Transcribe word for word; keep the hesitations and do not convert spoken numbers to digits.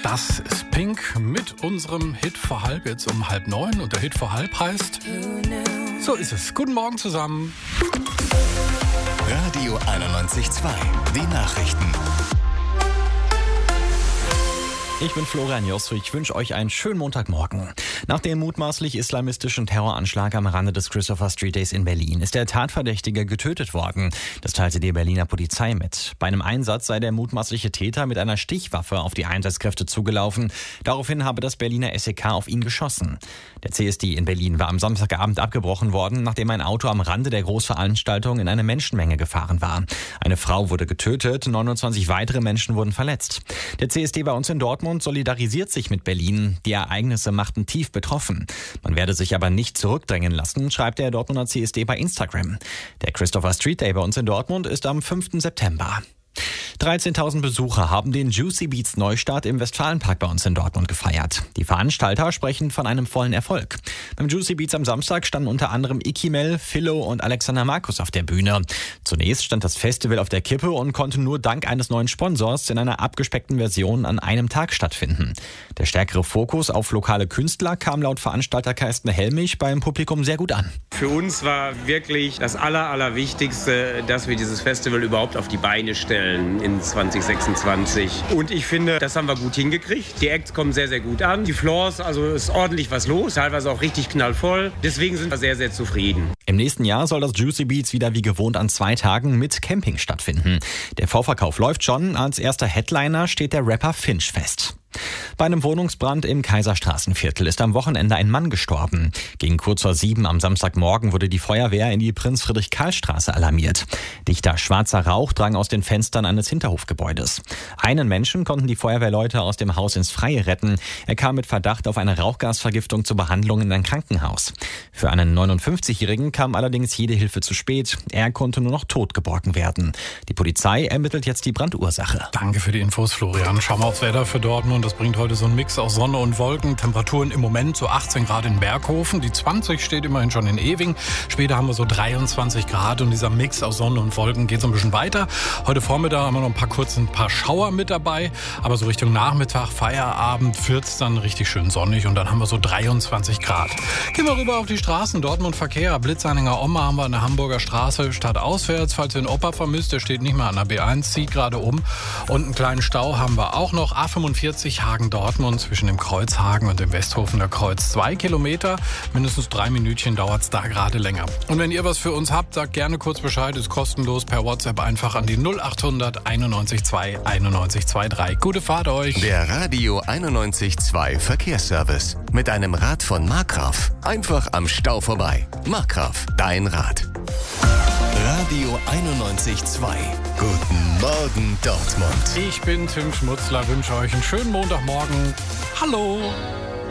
Das ist Pink mit unserem Hit vor halb, jetzt um halb neun. Und der Hit vor halb heißt, so ist es. Guten Morgen zusammen. Radio einundneunzig Komma zwei, die Nachrichten. Ich bin Florian Josso, ich wünsche euch einen schönen Montagmorgen. Nach dem mutmaßlich islamistischen Terroranschlag am Rande des Christopher Street Days in Berlin ist der Tatverdächtige getötet worden. Das teilte die Berliner Polizei mit. Bei einem Einsatz sei der mutmaßliche Täter mit einer Stichwaffe auf die Einsatzkräfte zugelaufen. Daraufhin habe das Berliner S E K auf ihn geschossen. Der C S D in Berlin war am Samstagabend abgebrochen worden, nachdem ein Auto am Rande der Großveranstaltung in eine Menschenmenge gefahren war. Eine Frau wurde getötet, neunundzwanzig weitere Menschen wurden verletzt. Der C S D bei uns in Dortmund solidarisiert sich mit Berlin. Die Ereignisse machten tief betroffen. Man werde sich aber nicht zurückdrängen lassen, schreibt der Dortmunder C S D bei Instagram. Der Christopher Street Day bei uns in Dortmund ist am fünften September. dreizehntausend Besucher haben den Juicy Beats Neustart im Westfalenpark bei uns in Dortmund gefeiert. Die Veranstalter sprechen von einem vollen Erfolg. Beim Juicy Beats am Samstag standen unter anderem Ikimel, Philo und Alexander Markus auf der Bühne. Zunächst stand das Festival auf der Kippe und konnte nur dank eines neuen Sponsors in einer abgespeckten Version an einem Tag stattfinden. Der stärkere Fokus auf lokale Künstler kam laut Veranstalter Carsten Helmich beim Publikum sehr gut an. Für uns war wirklich das Aller, Allerwichtigste, dass wir dieses Festival überhaupt auf die Beine stellen in zwanzig sechsundzwanzig. Und ich finde, das haben wir gut hingekriegt. Die Acts kommen sehr, sehr gut an. Die Floors, also ist ordentlich was los, teilweise auch richtig knallvoll. Deswegen sind wir sehr, sehr zufrieden. Im nächsten Jahr soll das Juicy Beats wieder wie gewohnt an zwei Tagen mit Camping stattfinden. Der Vorverkauf läuft schon. Als erster Headliner steht der Rapper Finch fest. Bei einem Wohnungsbrand im Kaiserstraßenviertel ist am Wochenende ein Mann gestorben. Gegen kurz vor sieben am Samstagmorgen wurde die Feuerwehr in die Prinz-Friedrich-Karl-Straße alarmiert. Dichter schwarzer Rauch drang aus den Fenstern eines Hinterhofgebäudes. Einen Menschen konnten die Feuerwehrleute aus dem Haus ins Freie retten. Er kam mit Verdacht auf eine Rauchgasvergiftung zur Behandlung in ein Krankenhaus. Für einen neunundfünfzigjährigen kam allerdings jede Hilfe zu spät. Er konnte nur noch tot geborgen werden. Die Polizei ermittelt jetzt die Brandursache. Danke für die Infos, Florian. Schauen wir aufs Wetter für Dortmund. Das bringt heute so einen Mix aus Sonne und Wolken. Temperaturen im Moment so achtzehn Grad in Berghofen. Die zwanzig steht immerhin schon in Ewing. Später haben wir so dreiundzwanzig Grad und dieser Mix aus Sonne und Wolken geht so ein bisschen weiter. Heute Vormittag haben wir noch ein paar kurze, ein paar Schauer mit dabei. Aber so Richtung Nachmittag, Feierabend wird es dann richtig schön sonnig und dann haben wir so dreiundzwanzig Grad. Gehen wir rüber auf die Straßen. Dortmund Verkehr. Blitzanhänger Oma haben wir an der Hamburger Straße stadtauswärts. Falls ihr den Opa vermisst, der steht nicht mehr an der B eins, zieht gerade um. Und einen kleinen Stau haben wir auch noch. A fünfundvierzig Hagen-Dortmund zwischen dem Kreuzhagen und dem Westhofener Kreuz. Zwei Kilometer, mindestens drei Minütchen dauert es da gerade länger. Und wenn ihr was für uns habt, sagt gerne kurz Bescheid, ist kostenlos per WhatsApp einfach an die null achthundert einundneunzig zwei einundneunzig dreiundzwanzig. Gute Fahrt euch! Der Radio einundneunzig Komma zwei Verkehrsservice. Mit einem Rad von Markgraf. Einfach am Stau vorbei. Markgraf, dein Rad. Radio einundneunzig Komma zwei. Guten Morgen, Dortmund. Ich bin Tim Schmutzler, wünsche euch einen schönen Montagmorgen. Hallo!